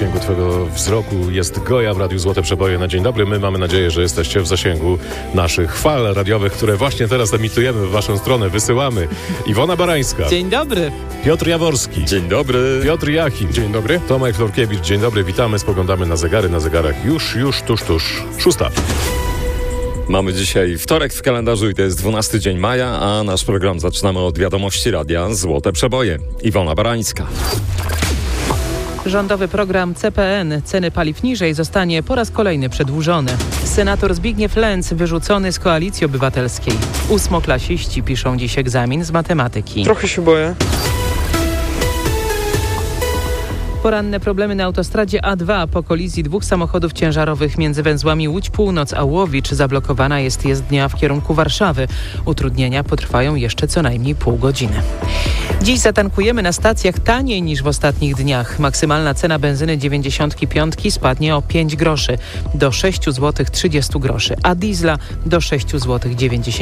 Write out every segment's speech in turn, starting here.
zasięgu twojego wzroku jest Goja w Radiu Złote Przeboje na dzień dobry. My mamy nadzieję, że jesteście w zasięgu naszych fal radiowych, które właśnie teraz emitujemy w waszą stronę, wysyłamy. Iwona Barańska. Dzień dobry. Piotr Jaworski. Dzień dobry. Piotr Jachim. Dzień dobry. Tomek Florkiewicz. Dzień dobry, witamy. Spoglądamy na zegary. Na zegarach już tuż 6. Mamy dzisiaj wtorek w kalendarzu i to jest 12 dzień maja, a nasz program zaczynamy od wiadomości radia Złote Przeboje. Iwona Barańska. Rządowy program CPN ceny paliw niżej zostanie po raz kolejny przedłużony. Senator Zbigniew Lęc wyrzucony z Koalicji Obywatelskiej. 8-klasiści piszą dziś egzamin z matematyki. Trochę się boję. Poranne problemy na autostradzie A2 po kolizji 2 samochodów ciężarowych między węzłami Łódź Północ a Łowicz zablokowana jest jezdnia w kierunku Warszawy. Utrudnienia potrwają jeszcze co najmniej pół godziny. Dziś zatankujemy na stacjach taniej niż w ostatnich dniach. Maksymalna cena benzyny 95 spadnie o 5 groszy do 6 zł 30 groszy, a diesla do 6 zł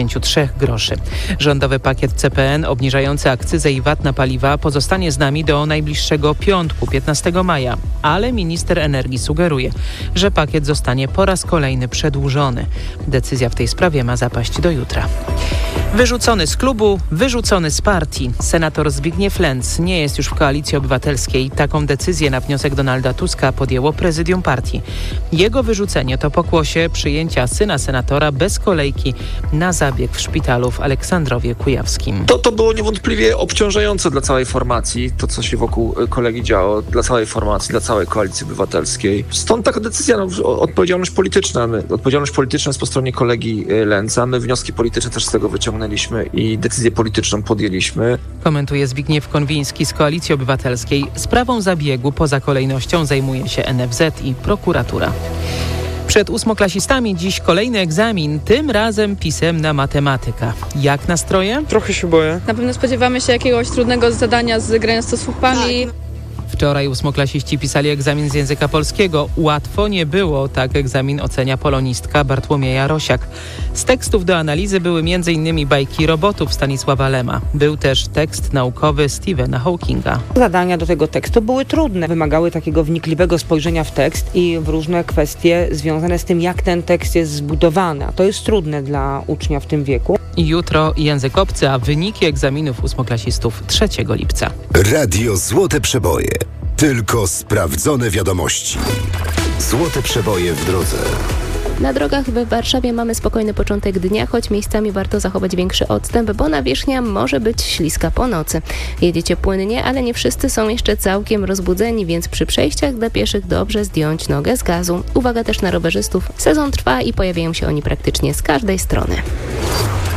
93 groszy. Rządowy pakiet CPN obniżający akcyzę i VAT na paliwa pozostanie z nami do najbliższego piątku, 15 maja, ale minister energii sugeruje, że pakiet zostanie po raz kolejny przedłużony. Decyzja w tej sprawie ma zapaść do jutra. Wyrzucony z klubu, wyrzucony z partii. Senator Zbigniew Lęc nie jest już w Koalicji Obywatelskiej. Taką decyzję na wniosek Donalda Tuska podjęło prezydium partii. Jego wyrzucenie to pokłosie przyjęcia syna senatora bez kolejki na zabieg w szpitalu w Aleksandrowie Kujawskim. To było niewątpliwie obciążające dla całej formacji, to co się wokół kolegi działo, dla całej formacji, dla całej Koalicji Obywatelskiej. Stąd taka decyzja, odpowiedzialność polityczna. Odpowiedzialność polityczna jest po stronie kolegi Lęca. My wnioski polityczne też z tego wyciągnęliśmy i decyzję polityczną podjęliśmy. Komentuje Zbigniew Konwiński z Koalicji Obywatelskiej. Sprawą zabiegu poza kolejnością zajmuje się NFZ i prokuratura. Przed 8-klasistami dziś kolejny egzamin, tym razem pisemna matematyka. Jak nastroje? Trochę się boję. Na pewno spodziewamy się jakiegoś trudnego zadania z grania z słupami. Wczoraj 8-klasiści pisali egzamin z języka polskiego. Łatwo nie było, tak egzamin ocenia polonistka Bartłomieja Rosiak. Z tekstów do analizy były m.in. bajki robotów Stanisława Lema. Był też tekst naukowy Stephena Hawkinga. Zadania do tego tekstu były trudne. Wymagały takiego wnikliwego spojrzenia w tekst i w różne kwestie związane z tym, jak ten tekst jest zbudowany. A to jest trudne dla ucznia w tym wieku. Jutro język obcy, a wyniki egzaminów 8-klasistów 3 lipca. Radio Złote Przeboje. Tylko sprawdzone wiadomości. Złote Przeboje w drodze. Na drogach w Warszawie mamy spokojny początek dnia, choć miejscami warto zachować większy odstęp, bo nawierzchnia może być śliska po nocy. Jedziecie płynnie, ale nie wszyscy są jeszcze całkiem rozbudzeni, więc przy przejściach dla pieszych dobrze zdjąć nogę z gazu. Uwaga też na rowerzystów. Sezon trwa i pojawiają się oni praktycznie z każdej strony.